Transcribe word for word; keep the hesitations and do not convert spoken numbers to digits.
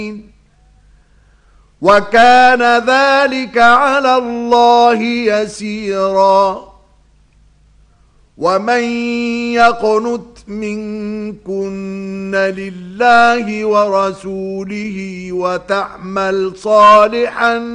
وَكَانَ ذَلِكَ عَلَى اللَّهِ يَسِيرًا وَمَن يَقْنُتْ مِنكُنَّ لِلَّهِ وَرَسُولِهِ وَتَعْمَلْ صَالِحًا